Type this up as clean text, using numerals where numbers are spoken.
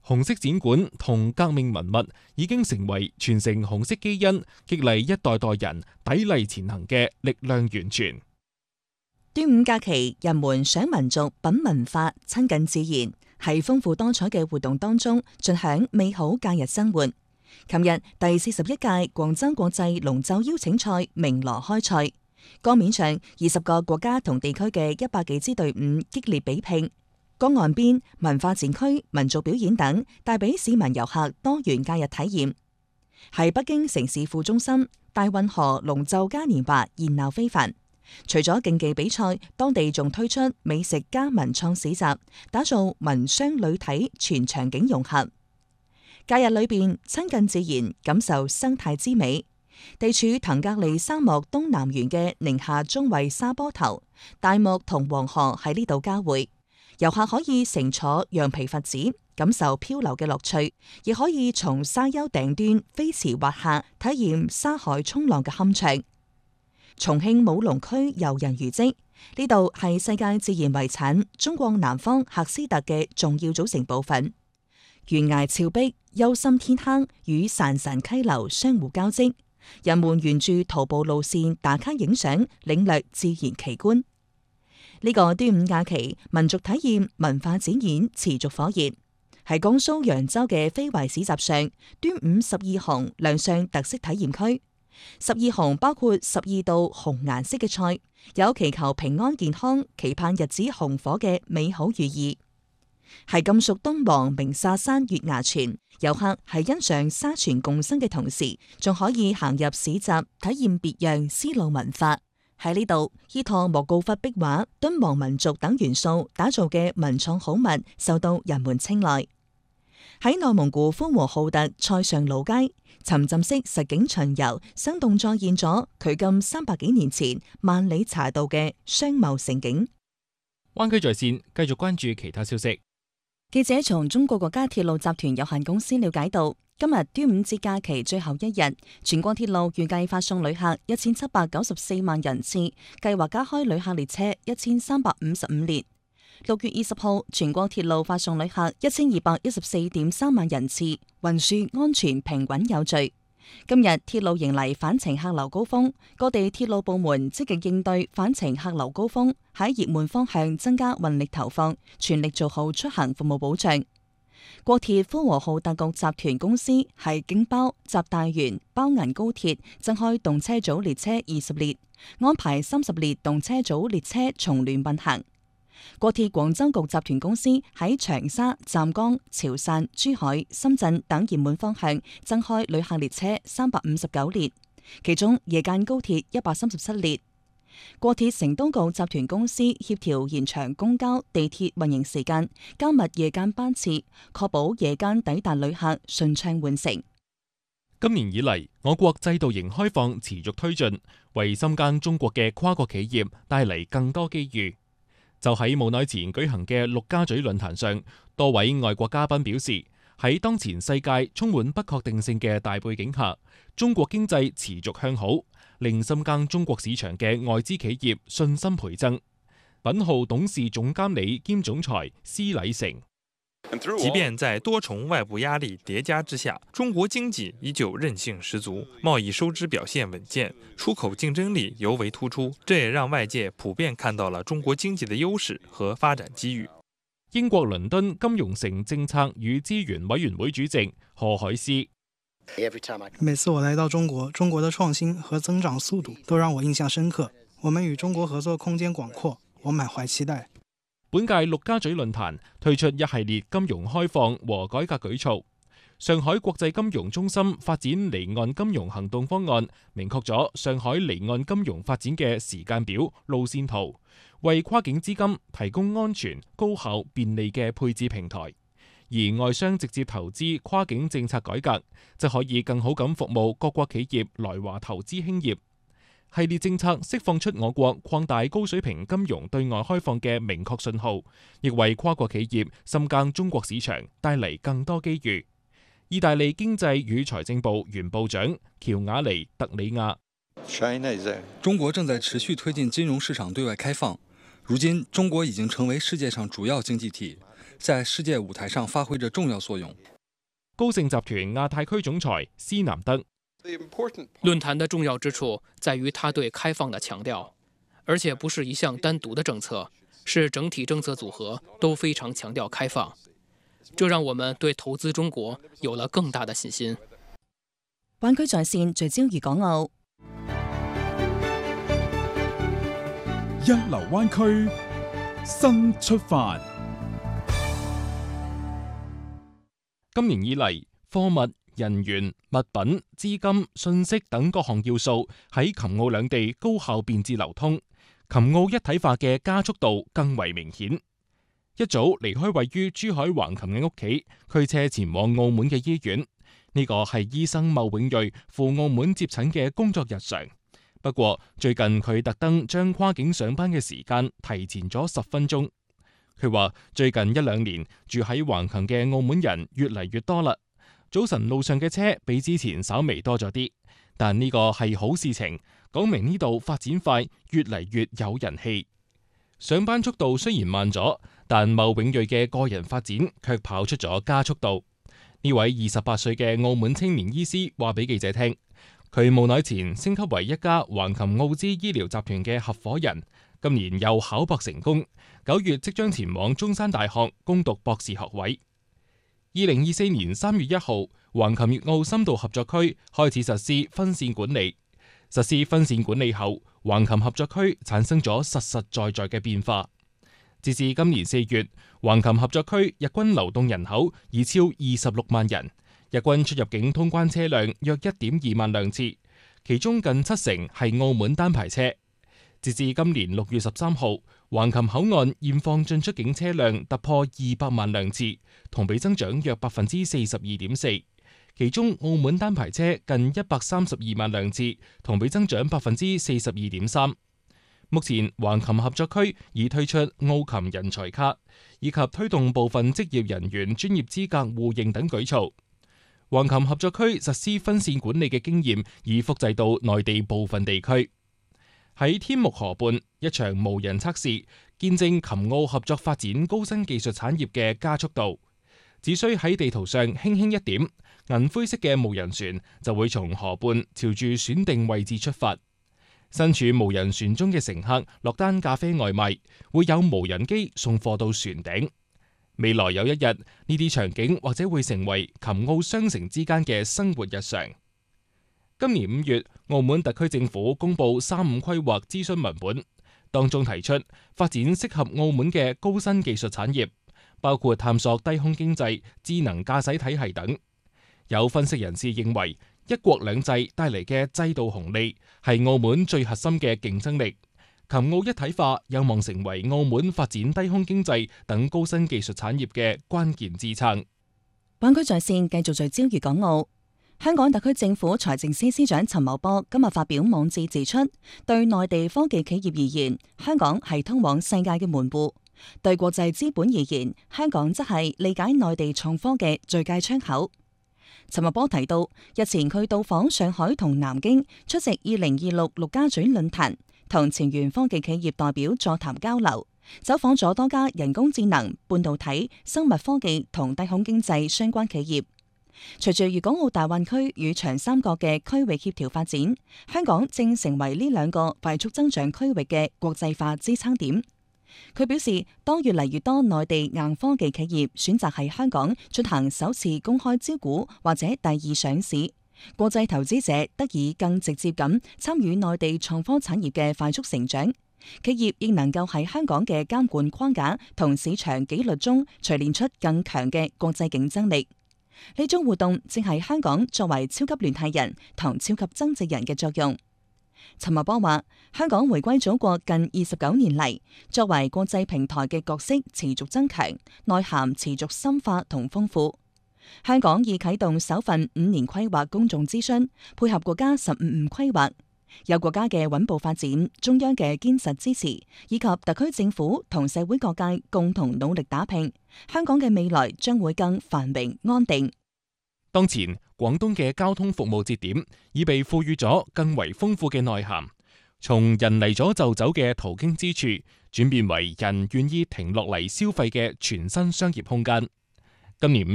紅色展館同革命文物已經成為傳承紅色基因、激勵一代代人砥礪前行嘅力量源泉。 端午假期，人們賞民族、品文化、親近自然，喺豐富多彩嘅活動當中盡享美好假日生活。琴日第41屆廣州國際龍舟邀請賽鳴鑼開賽，江面上20個國家同地區嘅100幾支隊伍激烈比拼。江岸邊、文化展區、民族表演等，帶俾市民遊客多元假日體驗。喺北京城市副中心，大運河龍舟嘉年華熱鬧非凡。除咗競技比賽，當地仲推出美食加文創市集，打造文商旅體全場景融合。假日裏邊親近自然，感受生態之美。地處騰格里沙漠東南緣嘅寧夏中衛沙坡頭，大漠同黃河喺呢度交匯。遊客可以乘坐羊皮筏子，感受漂流嘅樂趣，亦可以從沙丘頂端飛馳滑下，體驗沙海衝浪嘅酣暢。重慶武隆區遊人如織，呢度係世界自然遺產中國南方喀斯特嘅重要組成部分。懸崖峭壁、幽深天坑與潺潺溪流相互交織，人們沿住徒步路線打卡影相，領略自然奇觀。呢個端午假期，民族體驗文化展演持續火熱。喺江蘇揚州嘅非遺市集上，端午12紅亮相特色體驗區。12紅包括12道紅顏色嘅菜，有祈求平安健康、期盼日子紅火嘅美好寓意。喺甘肅敦煌鳴沙山月牙泉，遊客喺欣賞沙泉共生嘅同時，仲可以行入市集體驗別樣絲路文化。喺呢度，依託莫高窟壁畫、敦煌民族等元素打造嘅文創好物，受到人們青睞。喺內蒙古呼和浩特塞上老街，沉浸式實景巡遊，生動再現咗距今300幾年前萬里茶道嘅商貿盛景。 灣區在線繼續關注其他消息。 記者從中國國家鐵路集團有限公司了解到，今日端午節假期最後一日，全國鐵路預計發送旅客1794萬人次，計劃加開旅客列車1355列。6月20號，全國鐵路發送旅客1214.3萬人次，運輸安全平穩有序。今日鐵路迎嚟返程客流高峰，各地鐵路部門積極應對返程客流高峰，喺熱門方向增加運力投放，全力做好出行服務保障。國鐵呼和浩特局集團公司喺京包、集大元、包銀高鐵增開動車組列車20列，安排30列動車組列車從聯運行。國鐵廣州局集團公司喺長沙、湛江、潮汕、珠海、深圳等熱門方向增開旅客列車359列，其中夜間高鐵137列。國鐵成都局集團公司協調延長公交、地鐵運營時間，加密夜間班次，確保夜間抵達旅客順暢換乘。 今年以嚟，我國制度型開放持續推進，為深耕中國嘅跨國企業帶嚟更多機遇。就喺冇耐前舉行嘅陸家嘴論壇上，多位外國嘉賓表示，喺當前世界充滿不確定性嘅大背景下，中國經濟持續向好，令深耕中國市場嘅外資企業信心倍增。品號董事總監理兼總裁施禮成， 即便在多重外部壓力疊加之下，中國經濟依舊韌性十足，貿易收支表現穩健，出口競爭力尤為突出，這也讓外界普遍看到了中國經濟的優勢和發展機遇。 英國倫敦金融城政策與資源委員會主席何海思， 每次我來到中國，中國的創新和增長速度都讓我印象深刻，我們與中國合作空間廣闊，我滿懷期待。 本屆陸家嘴論壇推出一系列金融開放和改革舉措。上海國際金融中心發展離岸金融行動方案，明確咗上海離岸金融發展嘅時間表、路線圖，為跨境資金提供安全、高效、便利嘅配置平台。而外商直接投資跨境政策改革，則可以更好咁服務各國企業來華投資興業。系列政策釋放出我國擴大高水平金融對外開放嘅明確信號，亦為跨國企業深耕中國市場帶嚟更多機遇。意大利經濟與財政部原部長喬瓦尼特里亞， 中國正在持續推進金融市場對外開放，如今中國已經成為世界上主要經濟體， 在世界舞台上發揮着重要作用。 高盛集團亞太區總裁施南德： 論壇的重要之處在於它對開放的強調，而且不是一項單獨的政策，是整體政策組合都非常強調開放，這讓我們對投資中國有了更大的信心。 灣區在線聚焦粵港澳， 一流灣區新出發。 今年以嚟，貨物、人員、物品、資金、信息等各項要素喺琴澳兩地高效便捷流通，琴澳一體化嘅加速度更為明顯。一早離開位於珠海橫琴嘅屋企，驅車前往澳門嘅醫院，呢個係醫生牟永睿赴澳門接診嘅工作日常。不過最近佢特登將跨境上班嘅時間提前咗10分鐘。佢話最近1-2年住喺橫琴嘅澳門人越嚟越多啦，早晨路上嘅車比之前稍微多咗啲，但呢個係好事情，講明呢度發展快，越嚟越有人氣。上班速度雖然慢咗，但牟永睿嘅個人發展卻跑出咗加速度。呢位28歲嘅澳門青年醫師話俾記者聽，佢無耐前升級為一家橫琴澳資醫療集團嘅合夥人，今年又考博成功，9月即將前往中山大學攻讀博士學位。2024年3月1號，橫琴粵澳深度合作區開始實施分線管理。實施分線管理後，橫琴合作區產生咗實實在在嘅變化。截至今年4月，橫琴合作區日均流動人口已超26萬人，日均出入境通關車輛約1.2萬輛次，其中近70%係澳門單牌車。截至今年6月13號，橫琴口岸現況進出境車輛突破200萬輛次，同比增長約42.4%。其中澳門單牌車近132萬輛次，同比增長42.3%。目前橫琴合作區已推出澳琴人才卡，以及推動部分職業人員專業資格互認等舉措。橫琴合作區實施分線管理嘅經驗已複製到內地部分地區。喺天目河畔，一場無人測試見證琴澳合作發展高新技術產業嘅加速度。只需喺地圖上輕輕一點，銀灰色嘅無人船就會從河畔朝住選定位置出發。身處無人船中嘅乘客落單咖啡外賣，會有無人機送貨到船頂。未來有一日，呢啲場景或者會成為琴澳雙城之間嘅生活日常。今年5月，澳門特區政府公布3-5規劃諮詢文本，當中提出發展適合澳門嘅高新技術產業，包括探索低空經濟、智能駕駛體系等。有分析人士認為，一國兩制帶嚟嘅制度紅利係澳門最核心嘅競爭力。琴澳一體化有望成為澳門發展低空經濟等高新技術產業嘅關鍵支撐。 灣區在線繼續聚焦粵港澳。香港特區政府財政司司長陳茂波今日發表網誌指出，對內地科技企業而言，香港係通往世界嘅門戶；對國際資本而言，香港則係理解內地創科嘅最佳窗口。陳茂波提到，日前佢到訪上海同南京，出席2026陸家嘴論壇，同前沿科技企業代表座談交流，走訪咗多家人工智能、半導體、生物科技同低空經濟相關企業。隨住粵港澳大灣區與長三角嘅區域協調發展，香港正成為呢兩個快速增長區域嘅國際化支撐點。佢表示，當越嚟越多內地硬科技企業選擇喺香港進行首次公開招股或者第二上市，國際投資者得以更直接咁參與內地創科產業嘅快速成長，企業亦能夠喺香港嘅監管框架同市場紀律中錘煉出更強嘅國際競爭力。呢種活動正係香港作為超級聯繫人同超級增值人嘅作用。陳茂波話，香港回歸祖國近29年嚟，作為國際平台嘅角色持續增強，內涵持續深化同豐富。香港已啟動首份5年規劃公眾諮詢，配合國家15規劃，有國家嘅穩步發展、中央嘅堅實支持，以及特區政府同社會各界共同努力打拼，香港嘅未來將會更繁榮安定。 當前廣東嘅交通服務節點已被賦予咗更為豐富嘅內涵。 從人嚟咗就走嘅途經之處，轉變為人願意停落嚟消費嘅全新商業空間。今年